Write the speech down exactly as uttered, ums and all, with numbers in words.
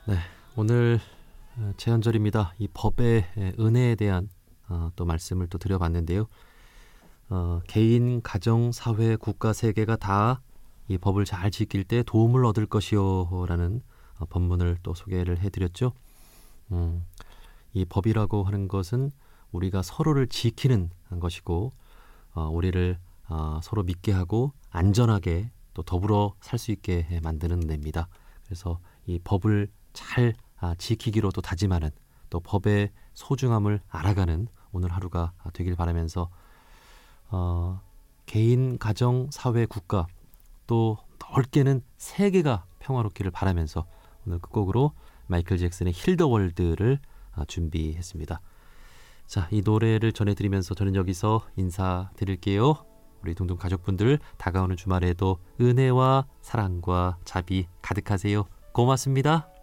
네, 오늘 제헌절입니다. 이 법의 은혜에 대한 어, 또 말씀을 또 드려봤는데요. 어, 개인, 가정, 사회, 국가, 세계가 다 이 법을 잘 지킬 때 도움을 얻을 것이요라는 어, 본문을 또 소개를 해드렸죠. 음, 이 법이라고 하는 것은 우리가 서로를 지키는 것이고 어, 우리를 어, 서로 믿게 하고 안전하게 또 더불어 살 수 있게 만드는 데입니다. 그래서 이 법을 잘 아, 지키기로 또 다짐하는, 또 법의 소중함을 알아가는 오늘 하루가 되길 바라면서 어, 개인, 가정, 사회, 국가, 또 넓게는 세계가 평화롭기를 바라면서 오늘 끝곡으로 마이클 잭슨의 힐 더 월드를 아, 준비했습니다. 자, 이 노래를 전해드리면서 저는 여기서 인사드릴게요. 우리 둥둥 가족분들, 다가오는 주말에도 은혜와 사랑과 자비 가득하세요. 고맙습니다.